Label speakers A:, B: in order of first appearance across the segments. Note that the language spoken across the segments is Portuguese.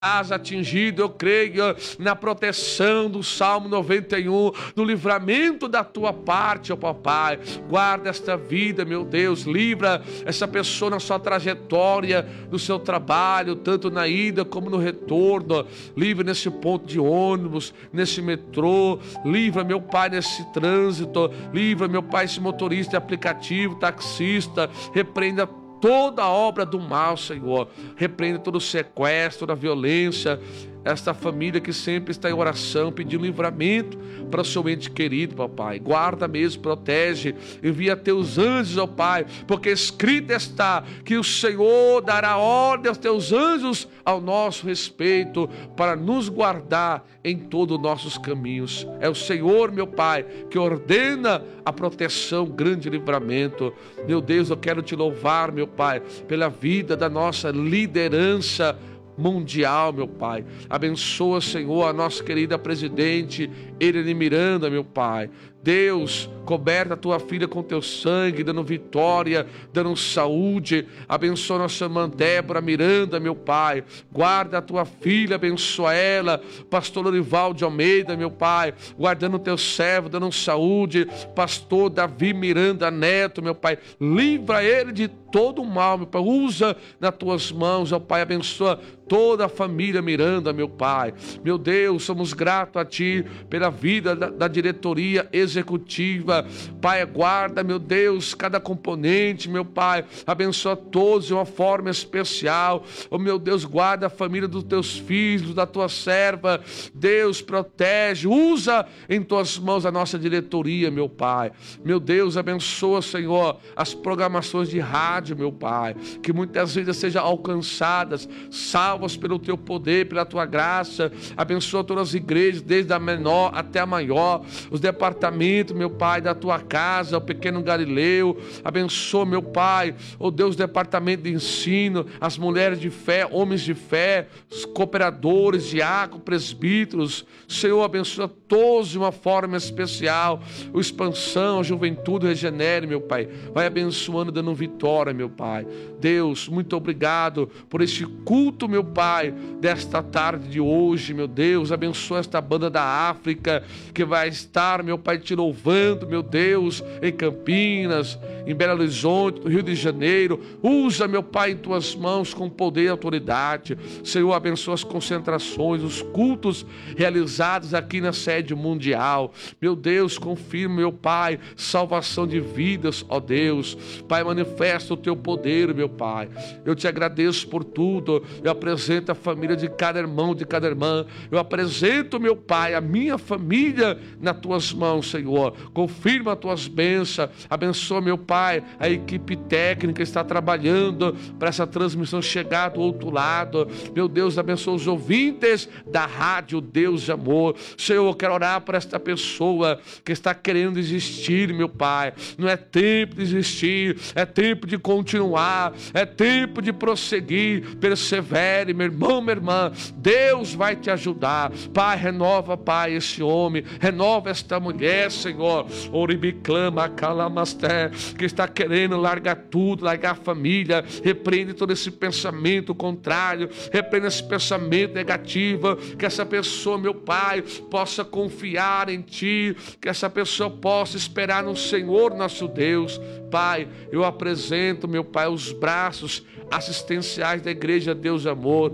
A: casa atingido, eu creio na proteção do Salmo 91, no livramento da tua parte, ó papai. Guarda esta vida, meu Deus, livra essa pessoa na sua trajetória, no seu trabalho, tanto na ida como no retorno. Livra nesse ponto de ônibus, nesse metrô, livra, meu Pai, nesse trânsito, livra, meu Pai, esse motorista de aplicativo, taxista, repreenda toda a obra do mal, Senhor. Repreenda todo o sequestro, toda a violência. Esta família que sempre está em oração, pedindo livramento para o seu ente querido, papai. Guarda mesmo, protege, envia teus anjos, ó Pai, porque escrito está que o Senhor dará ordem aos teus anjos ao nosso respeito, para nos guardar em todos os nossos caminhos. É o Senhor, meu Pai, que ordena a proteção, grande livramento. Meu Deus, eu quero te louvar, meu Pai, pela vida da nossa liderança mundial, meu Pai. Abençoa, Senhor, a nossa querida presidente Irene Miranda, meu Pai. Deus, coberta a tua filha com teu sangue, dando vitória, dando saúde. Abençoa nossa irmã Débora Miranda, meu Pai. Guarda a tua filha, abençoa ela. Pastor Lorival de Almeida, meu Pai, guardando o teu servo, dando saúde. Pastor Davi Miranda Neto, meu Pai, livra ele de todo o mal, meu Pai. Usa nas tuas mãos, ó Pai, abençoa toda a família Miranda, meu Pai. Meu Deus, somos gratos a Ti pela vida da diretoria executiva. Pai, guarda, meu Deus, cada componente, meu Pai. Abençoa todos de uma forma especial. Oh, meu Deus, guarda a família dos Teus filhos, da Tua serva. Deus, protege, usa em Tuas mãos a nossa diretoria, meu Pai. Meu Deus, abençoa, Senhor, as programações de rádio, meu Pai. Que muitas vidas sejam alcançadas, salvas pelo Teu poder, pela Tua graça. Abençoa todas as igrejas, desde a menor até a maior, os departamentos, meu Pai, da Tua casa, o pequeno Galileu. Abençoa, meu Pai, oh Deus, o departamento de ensino, as mulheres de fé, homens de fé, os cooperadores, diáconos, presbíteros. Senhor, abençoa todos de uma forma especial. O Expansão, a Juventude Regenere, meu Pai. Vai abençoando, dando vitória, meu Pai. Deus, muito obrigado por este culto, meu Pai, desta tarde de hoje, meu Deus. Abençoa esta banda da África que vai estar, meu Pai, te louvando, meu Deus, em Campinas, em Belo Horizonte, no Rio de Janeiro. Usa, meu Pai, em Tuas mãos com poder e autoridade. Senhor, abençoa as concentrações, os cultos realizados aqui na sede mundial. Meu Deus, confirma, meu Pai, salvação de vidas, ó Deus. Pai, manifesta o Teu poder, meu Pai. Eu te agradeço por tudo. Eu apresento a família de cada irmão, de cada irmã. Eu apresento, meu Pai, a minha família nas Tuas mãos, Senhor. Confirma as Tuas bênçãos. Abençoa, meu Pai, a equipe técnica que está trabalhando para essa transmissão chegar do outro lado. Meu Deus, abençoa os ouvintes da rádio Deus de Amor. Senhor, eu quero orar por esta pessoa que está querendo desistir, meu Pai. Não é tempo de desistir, é tempo de continuar, é tempo de prosseguir. Persevere, meu irmão, minha irmã. Deus vai te ajudar. Pai, renova, Pai, esse homem, renova esta mulher, Senhor. Oribiclama, calamasté, que está querendo largar tudo, largar a família. Repreende todo esse pensamento contrário, repreende esse pensamento negativo. Que essa pessoa, meu Pai, possa confiar em Ti, que essa pessoa possa esperar no Senhor nosso Deus. Pai, eu apresento, meu Pai, os braços assistenciais da Igreja Deus Amor.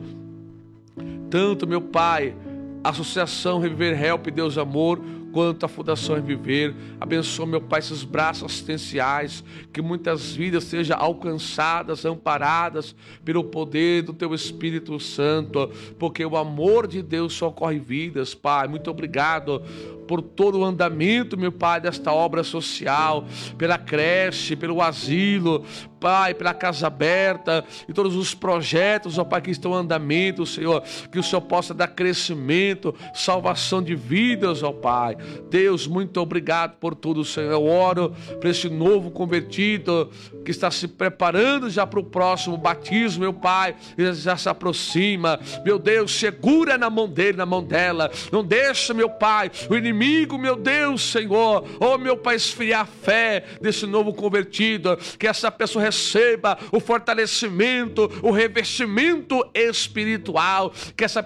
A: Tanto, meu Pai, a Associação Reviver Help Deus Amor, quanto a Fundação Reviver. Abençoa, meu Pai, esses braços assistenciais, que muitas vidas sejam alcançadas, amparadas pelo poder do Teu Espírito Santo, porque o amor de Deus socorre vidas, Pai. Muito obrigado por todo o andamento, meu Pai, desta obra social, pela creche, pelo asilo, Pai, pela casa aberta e todos os projetos, ó Pai, que estão em andamento, Senhor, que o Senhor possa dar crescimento, salvação de vidas, ó Pai. Deus, muito obrigado por tudo, Senhor. Eu oro para esse novo convertido que está se preparando já para o próximo batismo, meu Pai, ele já se aproxima. Meu Deus, segura na mão dele, na mão dela. Não deixa, meu Pai, o inimigo, meu Deus, Senhor, oh meu Pai, esfriar a fé desse novo convertido, que essa pessoa receba o fortalecimento, o revestimento espiritual, que essa